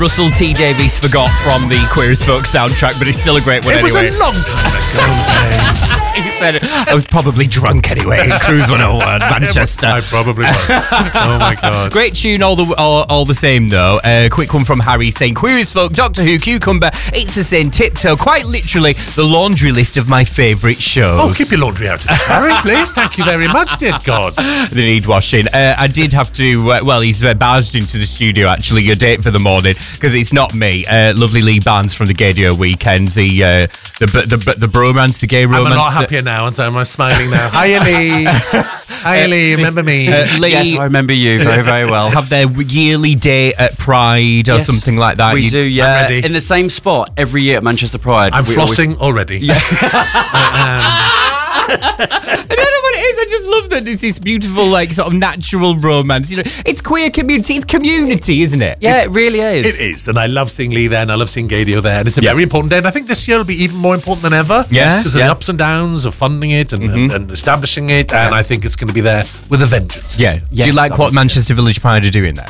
Russell T Davies forgot from the Queer as Folk soundtrack, but it's still a great one It was anyway. a long time ago, Dave. He said, I was probably drunk anyway. Cruise 101, Manchester. I probably was. Oh my God. Great tune all the same though. Quick one from Harry saying, Queer as Folk, Doctor Who, Cucumber, It's a Sin, Tiptoe, quite literally the laundry list of my favourite shows. Oh, keep your laundry out of it, Harry, please. Thank you very much, dear God. They need washing. I did have to, he's barged into the studio actually, your date for the morning, because it's not me. Lovely Lee Barnes from the Gadio Weekend, the bromance, the gay romance. I'm a lot happier now, and I'm smiling now. Hiya, Lee. Hiya, Lee. Remember me? Lee, Yes, I remember you very, very well. have their yearly day at Pride or something like that. We do, yeah. I'm ready. In the same spot every year at Manchester Pride. I'm We flossing already. Yeah. I don't know what it is. I just love that it's this beautiful, like, sort of natural romance. You know, it's queer community. It's community, isn't it? Yeah, it really is. It is, and I love seeing Lee there, and I love seeing Gadio there, and it's a very important day, and I think this year will be even more important than ever. Yes, Because of the ups and downs of funding it and establishing it, and I think it's going to be there with a vengeance. Yeah. Do you like what Manchester Village Pride are doing there?